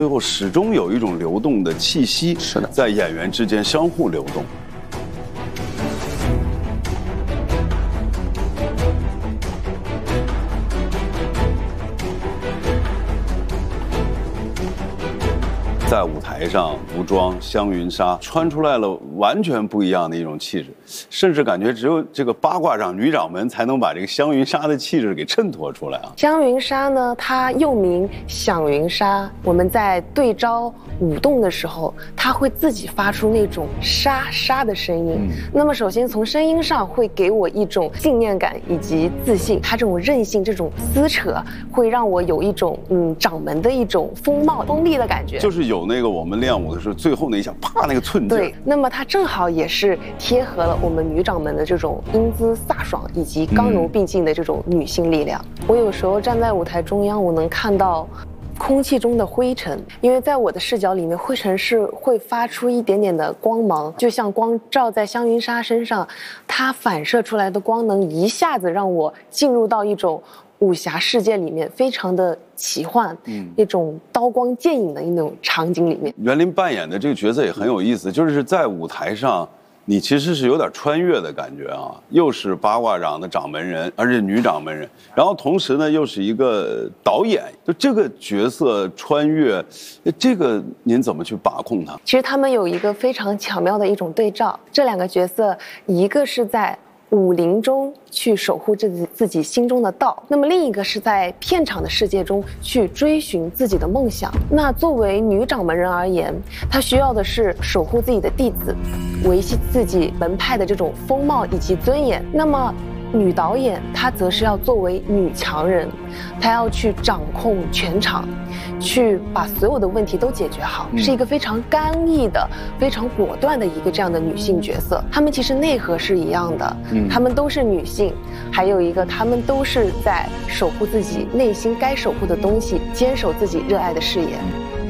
最后始终有一种流动的气息， 是的， 在演员之间相互流动。在舞台上，服装香云纱穿出来了完全不一样的一种气质，甚至感觉只有这个八卦掌女掌门才能把这个香云纱的气质给衬托出来啊。 香云纱呢，它又名响云纱。我们在对招舞动的时候，它会自己发出那种沙沙的声音。那么首先从声音上会给我一种信念感以及自信，它这种韧性、这种撕扯，会让我有一种掌门的一种风貌、锋利的感觉。 就是有那个我们练舞的时候，最后那一下，啪，那个寸劲。 对，那么它正好也是贴合了我们女掌门的这种英姿飒爽以及刚柔并济的这种女性力量。我有时候站在舞台中央，我能看到空气中的灰尘，因为在我的视角里面，灰尘是会发出一点点的光芒，就像光照在香云纱身上，它反射出来的光能一下子让我进入到一种武侠世界里面，非常的奇幻，一种刀光剑影的一种场景里面。 袁林扮演的这个角色也很有意思，就是在舞台上，你其实是有点穿越的感觉啊，又是八卦掌的掌门人，而且女掌门人，然后同时呢又是一个导演，就这个角色穿越，这个您怎么去把控它？ 其实他们有一个非常巧妙的一种对照，这两个角色，一个是在武林中去守护自己心中的道，那么另一个是在片场的世界中去追寻自己的梦想。那作为女掌门人而言，她需要的是守护自己的弟子，维系自己门派的这种风貌以及尊严。那么女导演她则是要作为女强人，她要去掌控全场，去把所有的问题都解决好，是一个非常刚毅的、非常果断的一个这样的女性角色。她们其实内核是一样的，她们都是女性，还有一个她们都是在守护自己内心该守护的东西，坚守自己热爱的事业。